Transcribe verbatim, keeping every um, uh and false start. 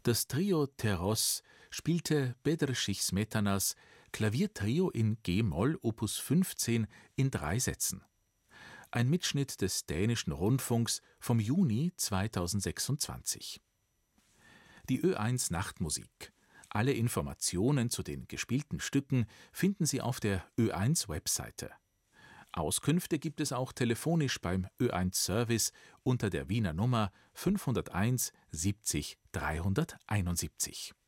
Das Trio Teros spielte Bedřich Smetanas Klaviertrio in G-Moll Opus fünfzehn in drei Sätzen. Ein Mitschnitt des Dänischen Rundfunks vom Juni zweitausendsechsundzwanzig. Die Ö eins Nachtmusik. Alle Informationen zu den gespielten Stücken finden Sie auf der Ö eins Webseite. Auskünfte gibt es auch telefonisch beim Ö eins Service unter der Wiener Nummer fünfhunderteins siebzig dreihunderteinundsiebzig.